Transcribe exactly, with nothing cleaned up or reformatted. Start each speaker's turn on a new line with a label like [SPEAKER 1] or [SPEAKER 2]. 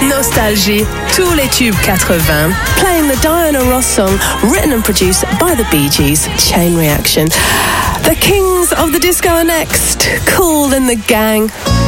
[SPEAKER 1] Nostalgie, tous les tubes quatre-vingts, playing the Diana Ross song, written and produced by the Bee Gees, Chain Reaction. The Kings of the Disco are next, Kool and the Gang.